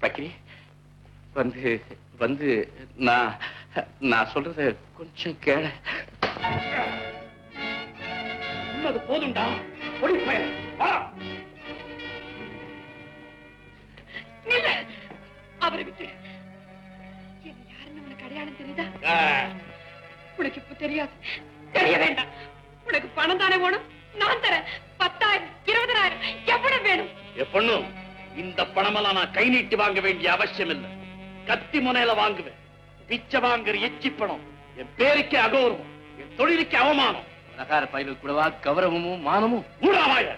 பக்ரி, வந்து வந்து நான் சொல்றத கொஞ்சம் கேள. போதும்டா, அவரை விட்டு யாருன்னு உனக்கு அடையாளம் தெரியுதா? உனக்கு இப்ப தெரியாது, தெரிய வேண்டாம். உனக்கு பணம் தானே வேணும், நான் தரேன். 10,000 20,000 எவ்வளவு வேணும்? எப்பண்ணும் இந்த பணமெல்லாம் நான் கை நீட்டி வாங்க வேண்டிய அவசியம் இல்லை. கத்தி முனையில வாங்குவேன். பிச்சை வாங்குற எச்சி பணம் என் பேருக்கு அகௌரவம், என் தொழிலுக்கு அவமானம். நகார பயிர்கள் கூடவா கௌரவமும் மானமும்? மூடாவாய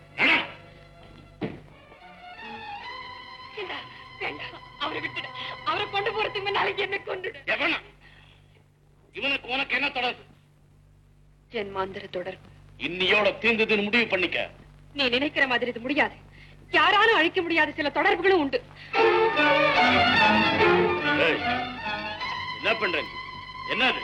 வேண்டாம், அவரை விட்டுடு. அவரை கொண்டு போறதுக்கு நாளைக்கு என்ன கொண்டுடு. இவனுக்கு உனக்கு என்ன தொடர்பு? ஜென்மாந்திர தொடர்பு. இன்னியோட தீர்ந்ததுன்னு முடிவு பண்ணிக்க. நீ நினைக்கிற மாதிரி இது முடியாது. யாராலும் அழிக்க முடியாத சில தொடர்புகளும் உண்டு. என்ன பண்ற? என்னது?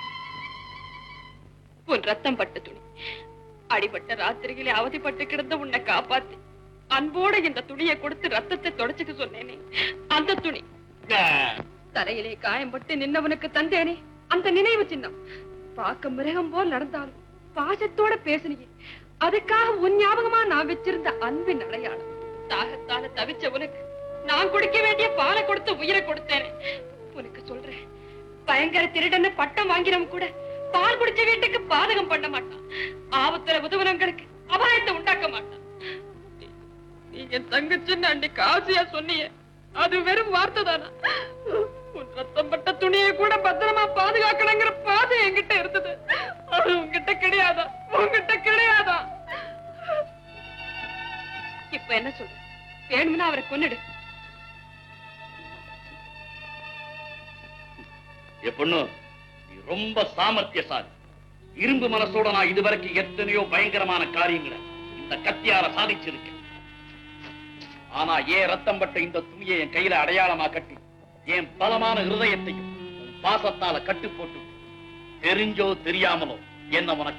உன் ரத்தம் பட்ட துணி. அடிபட்ட ராத்திரிகளே அவதிப்பட்டு கிடந்த உன்னை காப்பாத்தி அன்போடு இந்த துணியை கொடுத்து ரத்தத்தை தொடச்சுக்க சொன்னேனே, அந்த துணி. தலையிலே காயம்பட்டு நின்னவனுக்கு தந்தேனே, அந்த நினைவு சின்னம். பார்க்க மிருகம் போல் நடந்தாலும் பாசத்தோட பேசினியே, அதுக்காக உன் ஞாபகமா நான் வச்சிருந்த அன்பின் அடையாளம். தாகத்தால தவிச்ச உனக்கு நான் குடிக்க வேண்டிய பாலை கொடுத்து உயிரை கொடுத்தேனே. உனக்கு சொல்றேன், பயங்கர திருடன்னு பட்டம் வாங்கினவன் கூட பால் குடிச்ச வீட்டுக்கு பாதகம் பண்ண மாட்டான். ஆபத்துல உதவனங்களுக்கு அபாயத்தை உண்டாக்க மாட்டான். நீங்க தங்கச்சின்னு அன்னைக்கு ஆசையா சொன்னீங்க, அது வெறும் வார்த்தை தானா? உன் ரத்தம் பட்ட துணியை கூட பத்திரமா பாதுகாக்கணுங்கிற பாதை என்கிட்ட இருந்தது. அது உங்ககிட்ட கிடையாதா? உங்ககிட்ட கிடையாதா? இப்ப என்ன சொல்ற? வேணும்னா அவரை கொன்னுடு. எப்பண்ணு, நீ ரொம்ப சாமர்த்தியசாலி. இரும்பு மனசோட நான் இதுவரைக்கும் எத்தனையோ பயங்கரமான காரியங்களை இந்த கத்தியால சாதிச்சிருக்கேன். ஆனா ஏன் ரத்தம் பட்ட இந்த துணியை என் கையில அடையாளமா கட்டி என் பலமான இருதயத்தையும் பாசத்தால கட்டு போட்டு தெரிஞ்சோ தெரியாமலோ என்ன உனக்கு